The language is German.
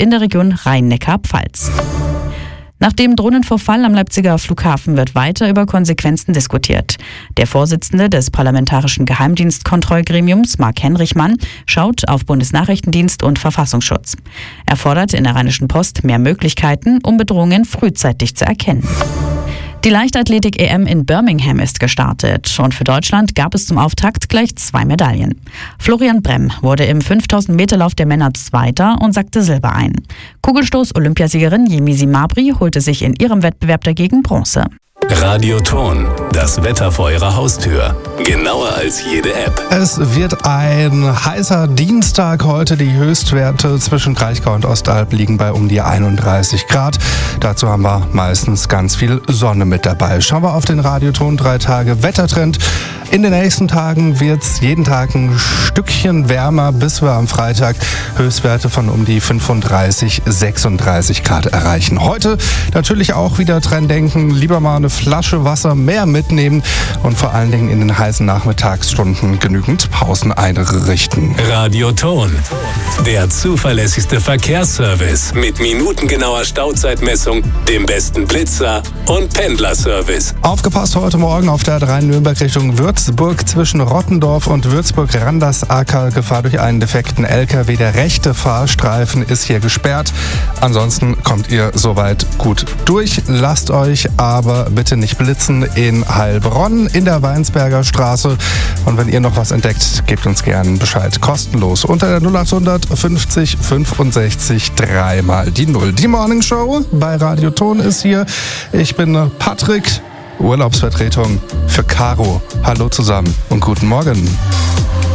in der Region Rhein-Neckar-Pfalz. Nach dem Drohnenvorfall am Leipziger Flughafen wird weiter über Konsequenzen diskutiert. Der Vorsitzende des Parlamentarischen Geheimdienstkontrollgremiums, Marc Henrichmann, schaut auf Bundesnachrichtendienst und Verfassungsschutz. Er fordert in der Rheinischen Post mehr Möglichkeiten, um Bedrohungen frühzeitig zu erkennen. Die Leichtathletik-EM in Birmingham ist gestartet und für Deutschland gab es zum Auftakt gleich 2 Medaillen. Florian Bremm wurde im 5000-Meter-Lauf der Männer Zweiter und sackte Silber ein. Kugelstoß-Olympiasiegerin Yemisi Mabry holte sich in ihrem Wettbewerb dagegen Bronze. Radioton, das Wetter vor Ihrer Haustür. Genauer als jede App. Es wird ein heißer Dienstag heute. Die Höchstwerte zwischen Kraichgau und Ostalb liegen bei um die 31 Grad. Dazu haben wir meistens ganz viel Sonne mit dabei. Schauen wir auf den Radioton 3 Tage Wettertrend. In den nächsten Tagen wird es jeden Tag ein Stückchen wärmer, bis wir am Freitag Höchstwerte von um die 35, 36 Grad erreichen. Heute natürlich auch wieder dran denken, lieber mal eine Flasche Wasser mehr mitnehmen und vor allen Dingen in den heißen Nachmittagsstunden genügend Pausen einrichten. Radioton, der zuverlässigste Verkehrsservice mit minutengenauer Stauzeitmessung, dem besten Blitzer und Pendlerservice. Aufgepasst heute Morgen auf der A3 Nürnberg Richtung Würzburg zwischen Rottendorf und Würzburg-Randersacker. Gefahr durch einen defekten LKW. Der rechte Fahrstreifen ist hier gesperrt. Ansonsten kommt ihr soweit gut durch. Lasst euch aber bitte nicht blitzen in Heilbronn in der Weinsberger Straße. Und wenn ihr noch was entdeckt, gebt uns gerne Bescheid. Kostenlos unter der 0800 50 65 3 mal die 0. Die Morning Show bei Radioton ist hier. Ich bin Patrick, Urlaubsvertretung für Caro. Hallo zusammen und guten Morgen.